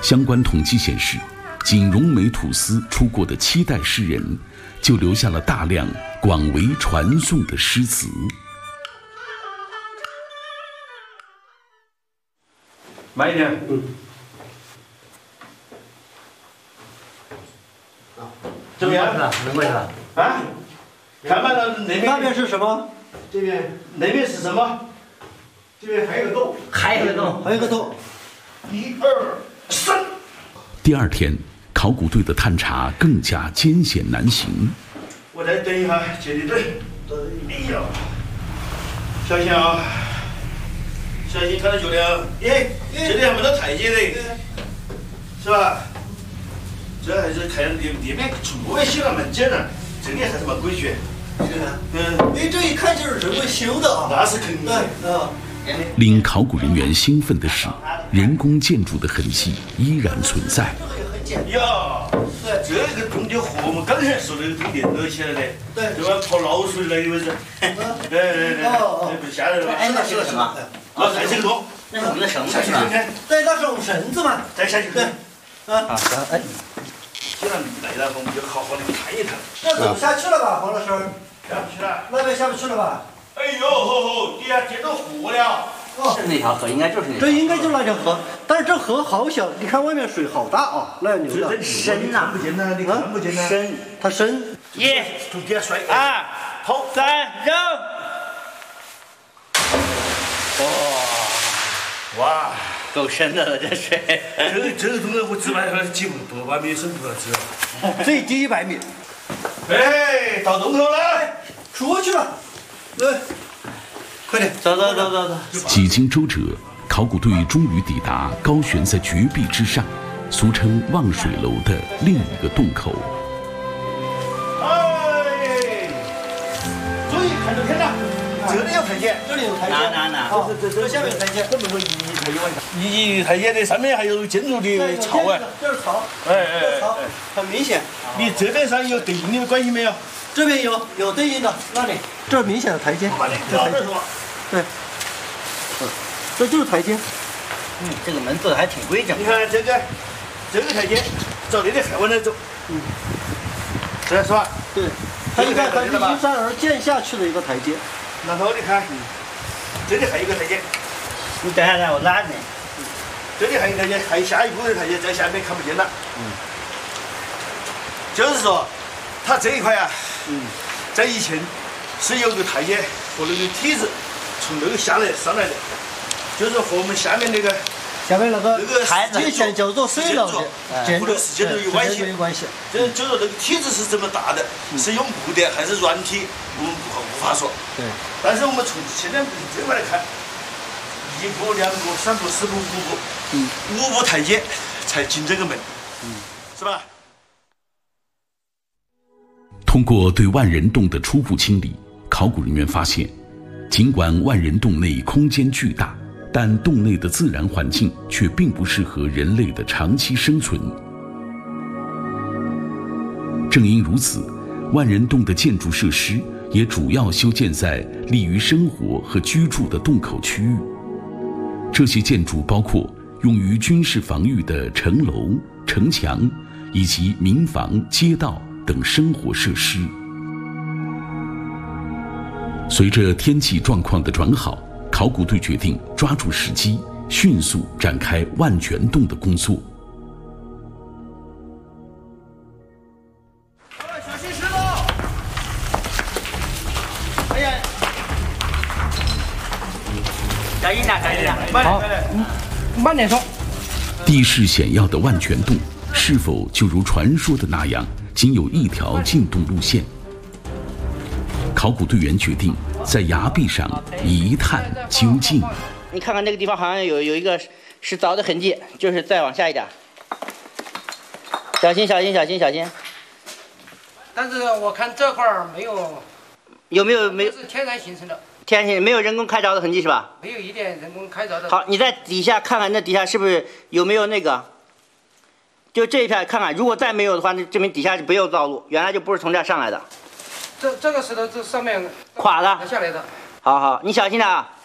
相关统计显示，仅荣美土司出过的7代诗人，就留下了大量广为传颂的诗词。 慢一点。怎么样？ 能过去了。 啊？看完了那边是什么？ 这边那边是什么？这边还有个洞。 还有个洞。 1、2、3。 第二天，考古队的探查更加艰险难行。 我再等一下，接你队。哎呀，小心啊！小心看到脚了。这里还没得台阶的，是吧？这还是看里面从外写了蛮简单，这里还是蛮规矩。 这一看就是人为修的啊。 那是肯定的。 令考古人员兴奋的是，人工建筑的痕迹依然存在。 呀，这个洞就和我们刚才说的那个洞连到起来的， 对， 这玩跑老鼠的那一回事。这不吓人了。 那是什么？ 还是个洞。 那是我们的绳子是吧？ 对，那是我们绳子嘛。 再下去。 对。 好，既然来了，我们就好好的看一看。 这走不下去了吧，黄老师？ 下不去了。 那边下不去了吧？ 哎呦，底下接着河了。 是那条河，应该就是那条。这应该就是那条河，但是这河好小，你看外面水好大啊，那牛的。 深呐。看不见呐，你看不见呐。 深，它深。 1，从底下摔。2，跑。3，扔。哇， 够深的了，这水。 这个洞我只买了几步，800米深度了，只有。 最低100米。 哎，到洞口了， 出去了。对，快点，走。 几经周折，考古队终于抵达高悬在绝壁之上，俗称望水楼的另一个洞口。 哎，终于看到天了。这里有台阶， 哪？这下面有台阶， 这么说一台阶的上面还有建筑的槽哎， 这是槽， 哎， 很明显。 你这边上有对应的关系没有？ 这边有对应的，那里这是明显的台阶， 这台阶是吧？ 对，这就是台阶。这个门做的还挺规整。 你看这个台阶，照那里还往那走，这是吧？ 对，它一看它是依山而建下去的一个台阶。 然后你看，这里还有一个台阶。 你等下让我拉你。 这里还有台阶，还有下一步的台阶，在下面看不见了。就是说，它这一块啊，在以前是有个台阶和那个梯子从那个上来的，就是和我们下面那个台子以前叫做水楼的建筑有关系。就是那个梯子是这么大的，是用木的还是软体，我们无法说。 对。 但是我们从现在这块来看，1步、2步、3步、4步、5步台阶才进这个门，是吧？ 通过对万人洞的初步清理，考古人员发现，尽管万人洞内空间巨大，但洞内的自然环境却并不适合人类的长期生存。正因如此，万人洞的建筑设施也主要修建在利于生活和居住的洞口区域。这些建筑包括用于军事防御的城楼、城墙，以及民房、街道等生活设施。随着天气状况的转好，考古队决定抓住时机，迅速展开万全洞的工作。 小心石头！哎呀， 小心点， 慢点说。 地势险要的万全洞，是否就如传说的那样，仅有一条进洞路线？考古队员决定在崖壁上一探究竟。 你看看那个地方好像有一个是凿的痕迹，就是再往下一点。小心！ 但是我看这块儿没有。 有没有？ 是天然形成的。 天然形成，没有人工开凿的痕迹是吧？ 没有一点人工开凿的。 好，你在底下看看，那底下是不是有没有那个？就这一片看看，如果再没有的话，那证明底下就没有造路，原来就不是从这儿上来的。 这个石头这上面垮的下来的。 好，你小心点啊。